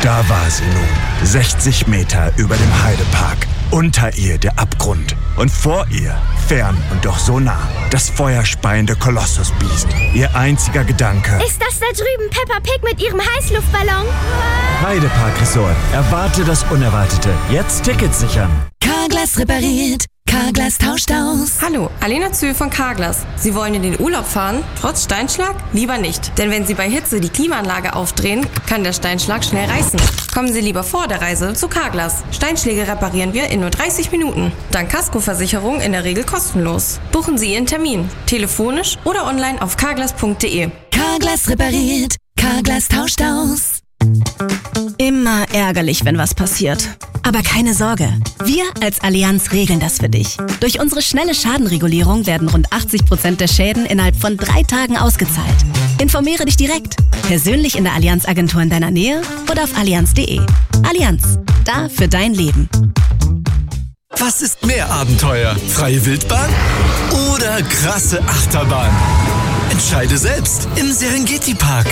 Da war sie nun, 60 Meter über dem Heidepark. Unter ihr der Abgrund. Und vor ihr, fern und doch so nah, das feuerspeiende Kolossusbiest. Ihr einziger Gedanke: Ist das da drüben Peppa Pig mit ihrem Heißluftballon? Heidepark Resort. Erwarte das Unerwartete. Jetzt Tickets sichern. Carglass repariert. Carglass tauscht aus. Hallo, Alena Zühl von Carglass. Sie wollen in den Urlaub fahren? Trotz Steinschlag? Lieber nicht. Denn wenn Sie bei Hitze die Klimaanlage aufdrehen, kann der Steinschlag schnell reißen. Kommen Sie lieber vor der Reise zu Carglass. Steinschläge reparieren wir in nur 30 Minuten. Dank Kaskoversicherung in der Regel kostenlos. Buchen Sie Ihren Termin. Telefonisch oder online auf carglass.de. Carglass repariert. Carglass tauscht aus. Immer ärgerlich, wenn was passiert. Aber keine Sorge, wir als Allianz regeln das für dich. Durch unsere schnelle Schadenregulierung werden rund 80% der Schäden innerhalb von 3 Tagen ausgezahlt. Informiere dich direkt, persönlich in der Allianz-Agentur in deiner Nähe oder auf allianz.de. Allianz, da für dein Leben. Was ist mehr Abenteuer? Freie Wildbahn oder krasse Achterbahn? Entscheide selbst im Serengeti-Park.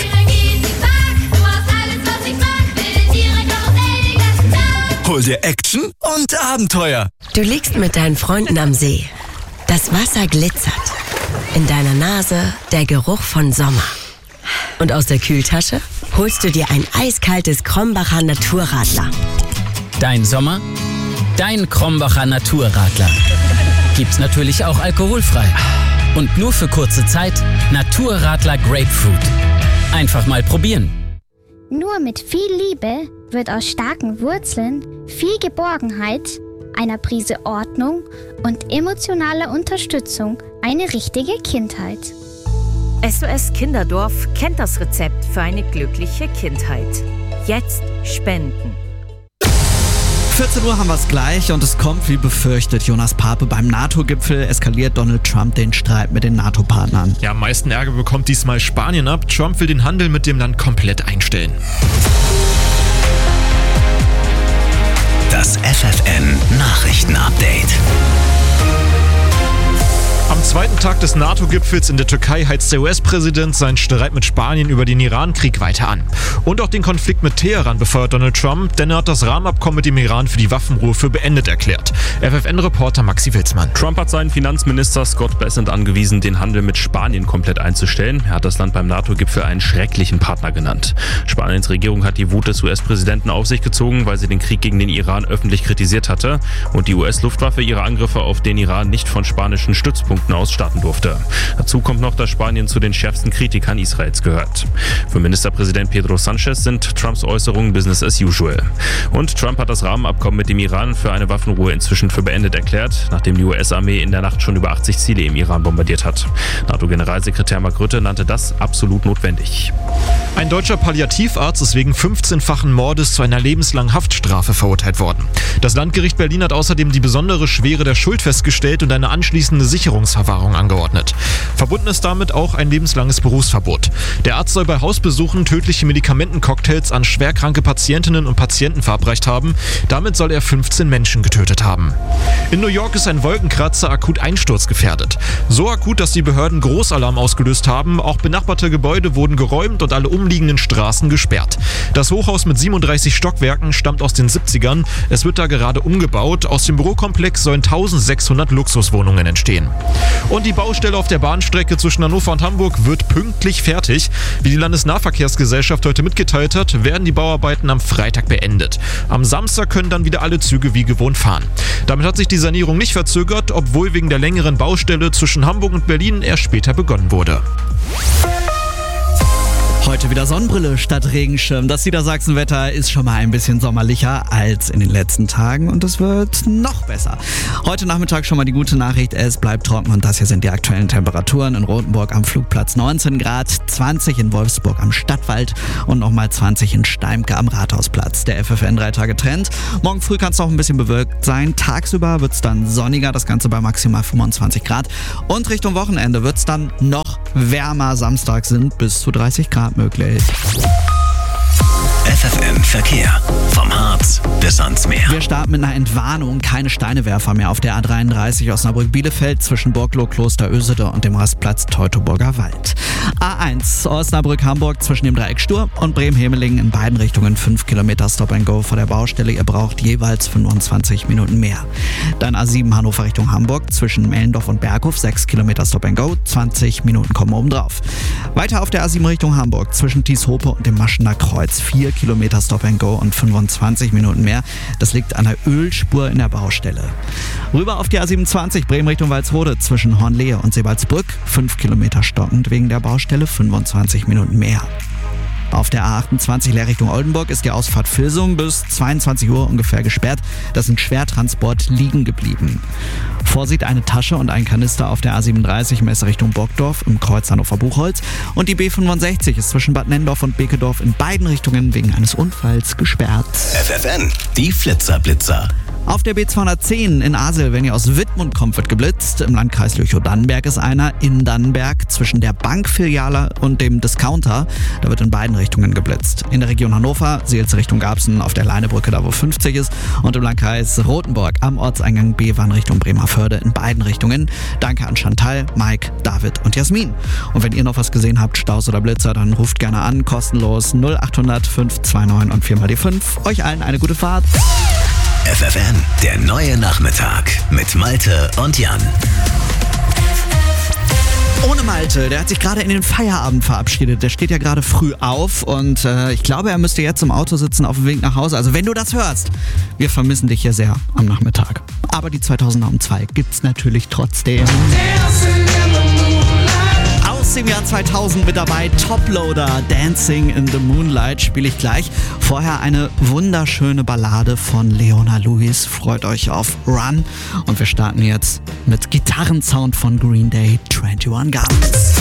Hol dir Action und Abenteuer. Du liegst mit deinen Freunden am See. Das Wasser glitzert. In deiner Nase der Geruch von Sommer. Und aus der Kühltasche holst du dir ein eiskaltes Krombacher Naturradler. Dein Sommer, dein Krombacher Naturradler. Gibt's natürlich auch alkoholfrei. Und nur für kurze Zeit Naturradler Grapefruit. Einfach mal probieren. Nur mit viel Liebe wird aus starken Wurzeln, viel Geborgenheit, einer Prise Ordnung und emotionaler Unterstützung eine richtige Kindheit. SOS Kinderdorf kennt das Rezept für eine glückliche Kindheit. Jetzt spenden. 14 Uhr haben wir es gleich und es kommt wie befürchtet. Jonas Pape, beim NATO-Gipfel eskaliert Donald Trump den Streit mit den NATO-Partnern. Ja, am meisten Ärger bekommt diesmal Spanien ab. Trump will den Handel mit dem Land komplett einstellen. Das FFN-Nachrichten-Update. Am zweiten Tag des NATO-Gipfels in der Türkei heizt der US-Präsident seinen Streit mit Spanien über den Iran-Krieg weiter an. Und auch den Konflikt mit Teheran befeuert Donald Trump, denn er hat das Rahmenabkommen mit dem Iran für die Waffenruhe für beendet erklärt. FFN-Reporter Maxi Wilsmann. Trump hat seinen Finanzminister Scott Bessent angewiesen, den Handel mit Spanien komplett einzustellen. Er hat das Land beim NATO-Gipfel einen schrecklichen Partner genannt. Spaniens Regierung hat die Wut des US-Präsidenten auf sich gezogen, weil sie den Krieg gegen den Iran öffentlich kritisiert hatte und die US-Luftwaffe ihre Angriffe auf den Iran nicht von spanischen Stützpunkten aus starten durfte. Dazu kommt noch, dass Spanien zu den schärfsten Kritikern Israels gehört. Für Ministerpräsident Pedro Sanchez sind Trumps Äußerungen Business as usual. Und Trump hat das Rahmenabkommen mit dem Iran für eine Waffenruhe inzwischen für beendet erklärt, nachdem die US-Armee in der Nacht schon über 80 Ziele im Iran bombardiert hat. NATO-Generalsekretär Mark Rutte nannte das absolut notwendig. Ein deutscher Palliativarzt ist wegen 15-fachen Mordes zu einer lebenslangen Haftstrafe verurteilt worden. Das Landgericht Berlin hat außerdem die besondere Schwere der Schuld festgestellt und eine anschließende Sicherungsverwahrung angeordnet. Verbunden ist damit auch ein lebenslanges Berufsverbot. Der Arzt soll bei Hausbesuchen tödliche Medikamentencocktails an schwerkranke Patientinnen und Patienten verabreicht haben. Damit soll er 15 Menschen getötet haben. In New York ist ein Wolkenkratzer akut einsturzgefährdet. So akut, dass die Behörden Großalarm ausgelöst haben. Auch benachbarte Gebäude wurden geräumt und alle umliegenden Straßen gesperrt. Das Hochhaus mit 37 Stockwerken stammt aus den 70ern. Es wird da gerade umgebaut. Aus dem Bürokomplex sollen 1600 Luxuswohnungen entstehen. Und die Baustelle auf der Bahnstrecke zwischen Hannover und Hamburg wird pünktlich fertig. Wie die Landesnahverkehrsgesellschaft heute mitgeteilt hat, werden die Bauarbeiten am Freitag beendet. Am Samstag können dann wieder alle Züge wie gewohnt fahren. Damit hat sich die Sanierung nicht verzögert, obwohl wegen der längeren Baustelle zwischen Hamburg und Berlin erst später begonnen wurde. Heute wieder Sonnenbrille statt Regenschirm. Das Niedersachsenwetter ist schon mal ein bisschen sommerlicher als in den letzten Tagen und es wird noch besser. Heute Nachmittag schon mal die gute Nachricht, es bleibt trocken und das hier sind die aktuellen Temperaturen. In Rothenburg am Flugplatz 19 Grad, 20 in Wolfsburg am Stadtwald und nochmal 20 in Steimke am Rathausplatz. Der FFN 3 Tage Trend. Morgen früh kann es noch ein bisschen bewölkt sein. Tagsüber wird es dann sonniger, das Ganze bei maximal 25 Grad. Und Richtung Wochenende wird es dann noch wärmer. Samstag sind bis zu 30 Grad möglich. FFN Verkehr. Vom Harz bis bis ans Meer. Wir starten mit einer Entwarnung. Keine Steinewerfer mehr auf der A33 Osnabrück-Bielefeld zwischen Borgloh, Kloster Ösede und dem Rastplatz Teutoburger Wald. A1 Osnabrück-Hamburg zwischen dem Dreieck Stur und Bremen-Hemelingen in beiden Richtungen 5 Kilometer Stop-and-Go vor der Baustelle. Ihr braucht jeweils 25 Minuten mehr. Dann A7 Hannover Richtung Hamburg zwischen Mellendorf und Berghof 6 Kilometer Stop-and-Go, 20 Minuten kommen obendrauf. Weiter auf der A7 Richtung Hamburg zwischen Thieshope und dem Maschener Kreuz 4 Kilometer Stop-and-Go und 25 Minuten mehr. Das liegt an der Ölspur in der Baustelle. Rüber auf die A27 Bremen Richtung Walsrode zwischen Hornlehe und Sebalsbrück 5 Kilometer stockend wegen der Baustelle, 25 Minuten mehr. Auf der A28 Leer Richtung Oldenburg ist die Ausfahrt Filsum bis 22 Uhr ungefähr gesperrt. Das sind Schwertransport liegen geblieben. Vorsicht, eine Tasche und ein Kanister auf der A37 Messe Richtung Burgdorf im Kreuz Hannover-Buchholz. Und die B65 ist zwischen Bad Nennendorf und Bekedorf in beiden Richtungen wegen eines Unfalls gesperrt. FFN, die Flitzer-Blitzer. Auf der B210 in Asel, wenn ihr aus Wittmund kommt, wird geblitzt. Im Landkreis Lüchow-Dannenberg ist einer. In Dannenberg zwischen der Bankfiliale und dem Discounter. Da wird in beiden Richtungen geblitzt. In der Region Hannover, Seelze Richtung Garbsen auf der Leinebrücke, da wo 50 ist. Und im Landkreis Rothenburg am Ortseingang B-Bahn Richtung Bremerförde in beiden Richtungen. Danke an Chantal, Mike, David und Jasmin. Und wenn ihr noch was gesehen habt, Staus oder Blitzer, dann ruft gerne an. Kostenlos 0800 529 und 4 mal die 5. Euch allen eine gute Fahrt. FFN, der neue Nachmittag mit Malte und Jan. Ohne Malte, der hat sich gerade in den Feierabend verabschiedet. Der steht ja gerade früh auf und ich glaube, er müsste jetzt im Auto sitzen auf dem Weg nach Hause. Also wenn du das hörst, wir vermissen dich hier sehr am Nachmittag. Aber die 2000er um 2 gibt's natürlich trotzdem. Aus dem Jahr 2000 mit dabei Toploader, Dancing in the Moonlight spiele ich gleich. Vorher eine wunderschöne Ballade von Leona Lewis. Freut euch auf Run. Und wir starten jetzt mit Gitarrensound von Green Day, 21 Guns.